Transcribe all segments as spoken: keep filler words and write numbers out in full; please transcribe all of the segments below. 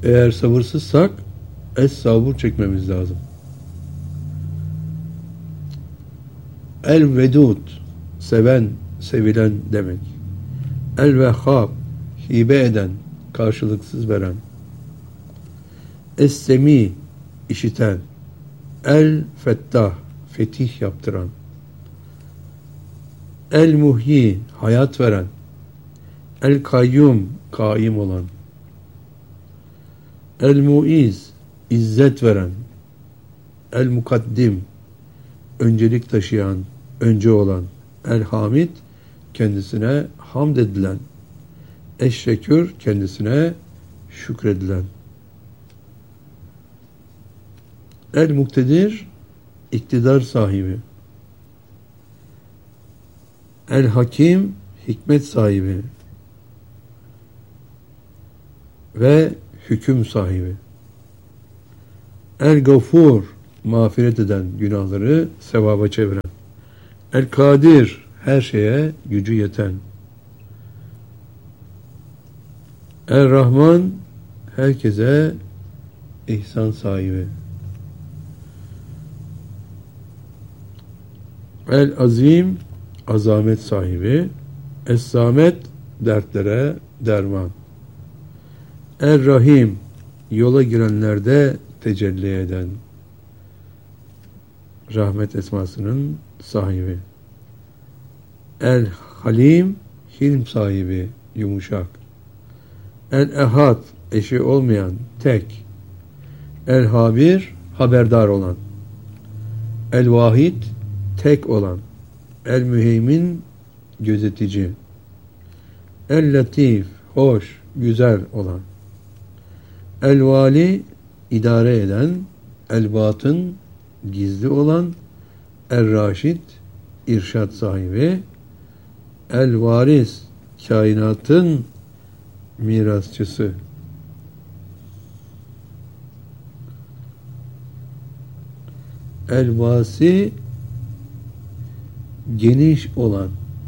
Eğer sabırsızsak es-sabur çekmemiz lazım. El-vedud, seven, sevilen demek. El-vehhab, hibe eden, karşılıksız veren. Es-semi, işiten. El-fettah, fetih yaptıran. El-muhyi, hayat veren. El-kayyum, kaim olan. El-muiz, izzet veren. El-mukaddim, öncelik taşıyan, önce olan. El-hamid, kendisine hamd edilen. Eş-şekür, kendisine şükredilen. El-muktedir, iktidar sahibi. El-hakim, hikmet sahibi ve hüküm sahibi. El-gafur, mağfiret eden, günahları sevaba çeviren. El-kadir, her şeye gücü yeten. El-rahman, herkese ihsan sahibi. El-azim, azamet sahibi. Es-samet, dertlere derman. El-rahim, yola girenlerde tecelli eden, rahmet esmasının sahibi. El-halim, hilm sahibi, yumuşak. El-ehad, eşi olmayan, tek. El-habir, haberdar olan. El-vahid, tek olan. El-müheymin, gözetici. El-latif, hoş, güzel olan. El-vali, idare eden. El-batın, gizli olan. El-raşid, irşad sahibi. El-varis, kainatın mirasçısı. El-vasi, geniş olan.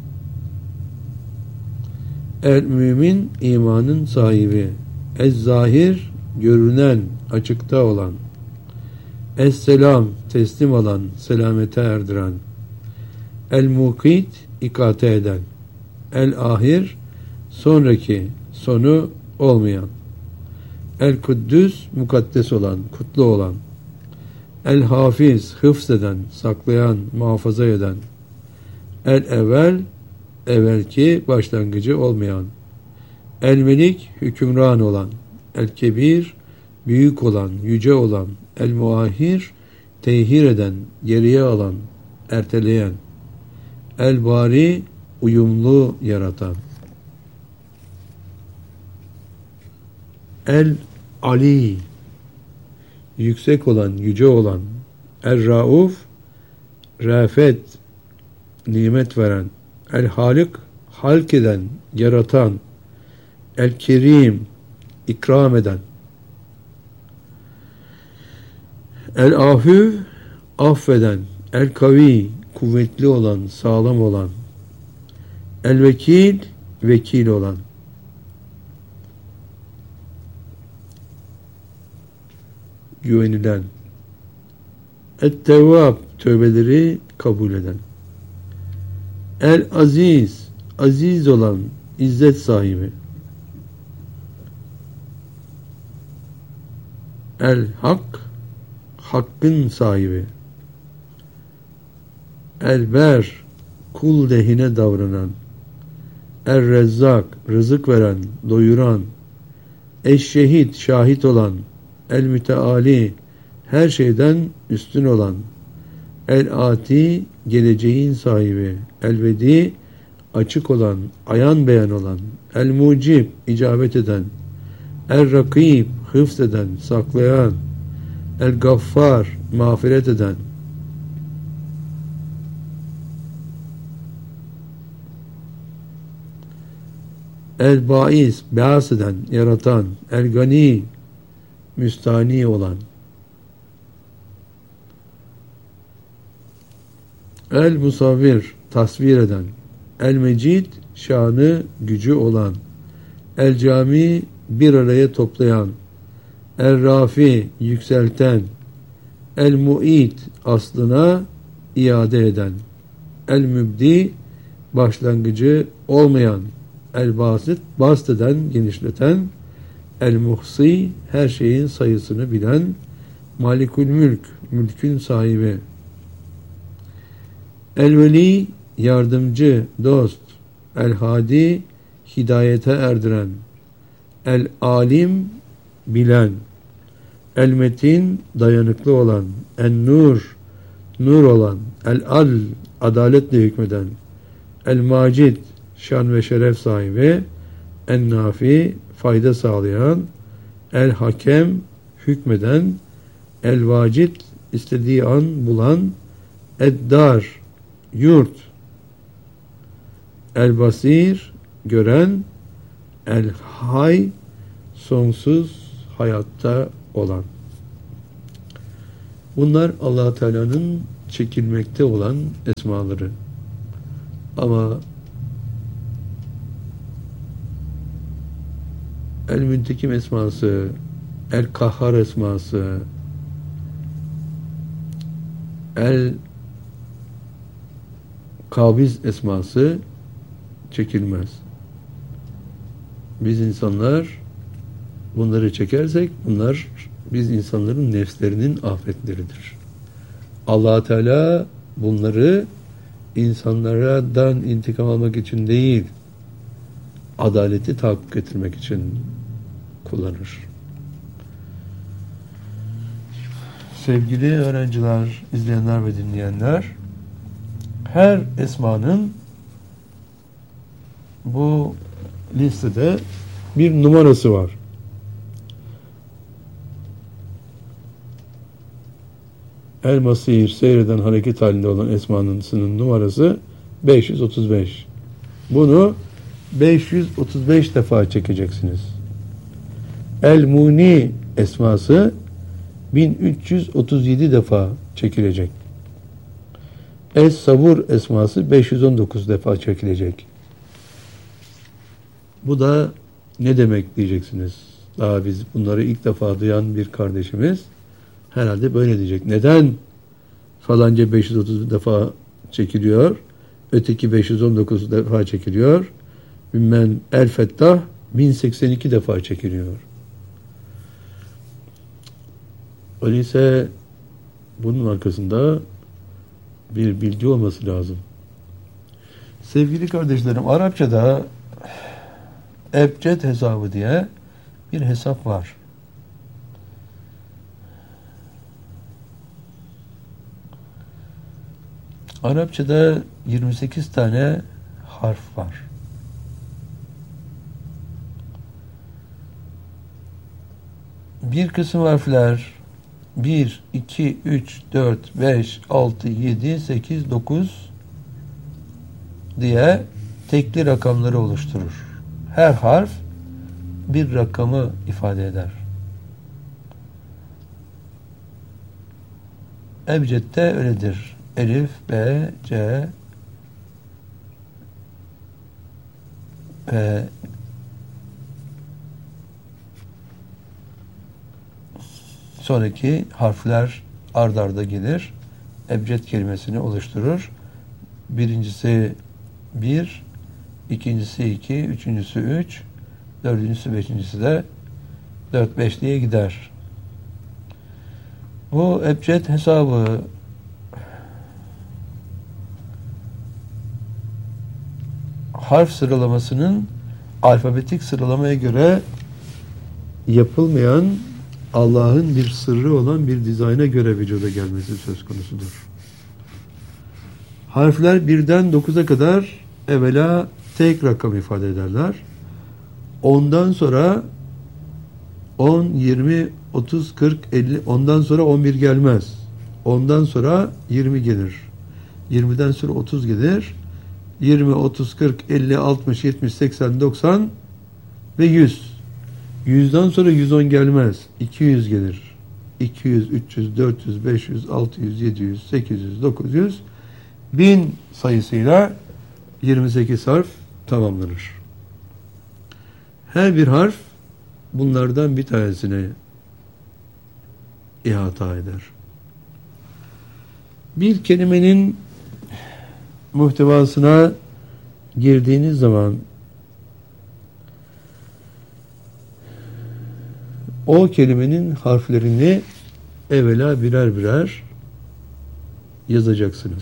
El-mümin, imanın sahibi. Ez-zahir, görünen, açıkta olan. Es-selam, teslim alan, selamete erdiren. El-mukit, ikate eden. El-ahir, sonraki, sonu olmayan. El-kuddüs, mukaddes olan, kutlu olan. El-hafiz, hıfz eden, saklayan, muhafaza eden. El-evvel, evvelki, başlangıcı olmayan. El-melik, hükümran olan. El-kebir, büyük olan, yüce olan. El-muahhir, tehir eden, geriye alan, erteleyen. El-bari, uyumlu yaratan. El-ali, yüksek olan, yüce olan. El-rauf, rafet, nimet veren. El-halik, halk eden, yaratan. El-kerim, ikram eden. El-afü, affeden. El-kavi, kuvvetli olan, sağlam olan. El-vekil, vekil olan. Güvenilen. Et-tevvab, tövbeleri kabul eden. El-aziz, aziz olan, izzet sahibi. El-hak, hakkın sahibi. El-ber, kul lehine davranan. El-rezzak, rızık veren, doyuran. Eş-şehit, şahit olan. El-müteali, her şeyden üstün olan. El-ati, geleceğin sahibi. El-vedi, açık olan, ayan beyan olan. El-mucib, icabet eden. El-rakib, hıfz eden, saklayan. El-gaffar, mağfiret eden. El-bais, beas eden, yaratan. El-gani, müstani olan. El-musavvir, tasvir eden. El-mecid, şanı, gücü olan. El-cami, bir araya toplayan. Er-Rafi yükselten, El-Mu'id aslına iade eden, El-Mübdi başlangıcı olmayan, El-Basit bast eden, genişleten, El-Muhsi her şeyin sayısını bilen, Malikül Mülk mülkün sahibi, El-Veli yardımcı, dost, El-Hadi hidayete erdiren, El-Alim bilen, El-Metin dayanıklı olan, En-Nur nur olan, El-Al adaletle hükmeden, El-Macid şan ve şeref sahibi, En-Nafi fayda sağlayan, El-Hakem hükmeden, El-Vacid istediği an bulan, Ed-Dar yurt, El-Basir gören, El-Hay sonsuz hayatta olan. Bunlar Allah Teala'nın çekilmekte olan esmaları. Ama El-Müntekim esması, El-Kahhar esması, El-Kabiz esması çekilmez. Biz insanlar bunları çekersek bunlar biz insanların nefslerinin afetleridir. Allah Teala bunları insanlardan intikam almak için değil, adaleti tahakkuk getirmek için kullanır. Sevgili öğrenciler, izleyenler ve dinleyenler, her esmanın bu listede bir numarası var. El-Masir seyreden hareket halinde olan esmanın numarası beş yüz otuz beş. Bunu beş yüz otuz beş defa çekeceksiniz. El-Muni esması bin üç yüz otuz yedi defa çekilecek. Es-Sabur esması beş yüz on dokuz defa çekilecek. Bu da ne demek diyeceksiniz. Daha biz bunları ilk defa duyan bir kardeşimiz herhalde böyle diyecek. Neden falanca beş yüz otuz defa çekiliyor, öteki beş yüz on dokuz defa çekiliyor, bilmem El-Fettah bin seksen iki defa çekiliyor. Öyleyse bunun arkasında bir bilgi olması lazım. Sevgili kardeşlerim, Arapçada ebced hesabı diye bir hesap var. Arapçada yirmi sekiz tane harf var. Bir kısım harfler bir, iki, üç, dört, beş, altı, yedi, sekiz, dokuz diye tekli rakamları oluşturur. Her harf bir rakamı ifade eder. Ebced'de öyledir. Elif, B, C, P, sonraki harfler ard arda gelir. Ebced kelimesini oluşturur. Birincisi bir, ikincisi iki, üçüncüsü üç, dördüncüsü beşincisi de dört beş diye gider. Bu ebced hesabı harf sıralamasının alfabetik sıralamaya göre yapılmayan, Allah'ın bir sırrı olan bir dizayna göre vücuda gelmesi söz konusudur. Harfler birden dokuza kadar evvela tek rakam ifade ederler. Ondan sonra on, yirmi, otuz, kırk, elli, ondan sonra on bir gelmez. Ondan sonra yirmi gelir. yirmiden sonra otuz gelir. yirmi, otuz, kırk, elli, altmış, yetmiş, seksen, doksan ve yüz. yüzden sonra yüz on gelmez. iki yüz gelir. iki yüz, üç yüz, dört yüz, beş yüz, altı yüz, yedi yüz, sekiz yüz, dokuz yüz, bin sayısıyla yirmi sekiz harf tamamlanır. Her bir harf bunlardan bir tanesine ihata eder. Bir kelimenin muhtevasına girdiğiniz zaman o kelimenin harflerini evvela birer birer yazacaksınız.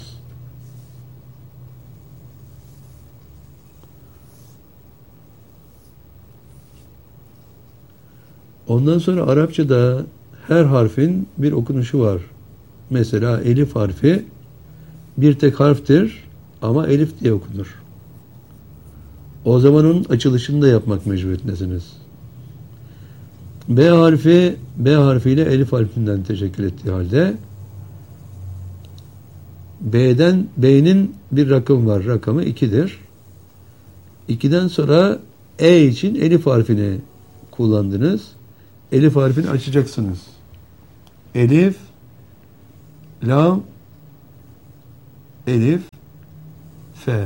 Ondan sonra Arapçada her harfin bir okunuşu var. Mesela elif harfi bir tek harftir ama elif diye okunur. O zaman onun açılışını da yapmak mecburiyetindesiniz. B harfi B harfiyle elif harfinden teşekkül ettiği halde B'den B'nin bir rakamı var. Rakamı ikidir. ikiden sonra E için elif harfini kullandınız. Elif harfini açacaksınız. Elif, lam, elif, fe.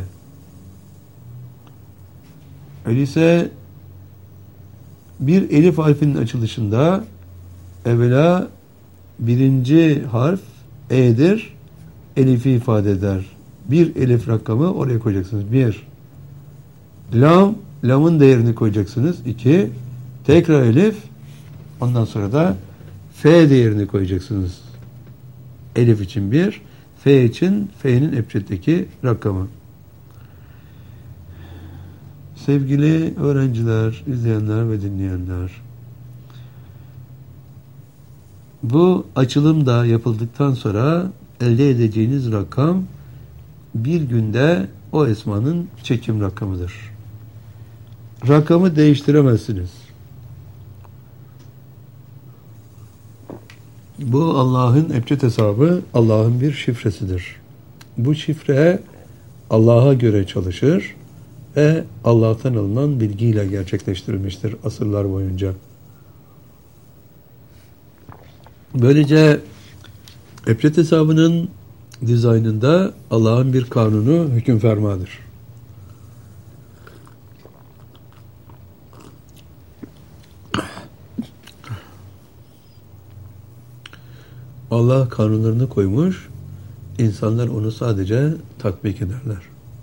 Öyleyse bir elif harfinin açılışında evvela birinci harf E'dir. Elif'i ifade eder. Bir elif rakamı oraya koyacaksınız. Bir. Lam, lamın değerini koyacaksınız. İki. Tekrar elif. Ondan sonra da F değerini koyacaksınız. Elif için bir. F için F'nin ebceddeki rakamı. Sevgili öğrenciler, izleyenler ve dinleyenler, bu açılım da yapıldıktan sonra elde edeceğiniz rakam bir günde o esmanın çekim rakamıdır. Rakamı değiştiremezsiniz. Bu Allah'ın ebced hesabı, Allah'ın bir şifresidir. Bu şifre Allah'a göre çalışır ve Allah'tan alınan bilgiyle gerçekleştirilmiştir asırlar boyunca. Böylece ebced hesabının dizaynında Allah'ın bir kanunu hüküm fermadır. Allah kanunlarını koymuş, insanlar onu sadece tatbik ederler.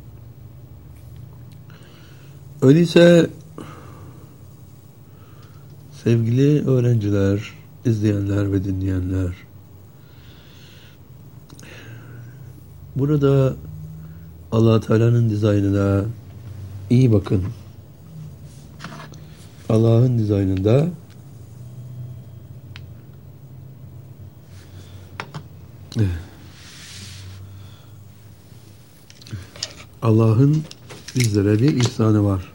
Öyleyse sevgili öğrenciler, izleyenler ve dinleyenler, burada Allah Teala'nın dizaynına iyi bakın. Allah'ın dizaynında Allah'ın bizlere bir ihsanı var.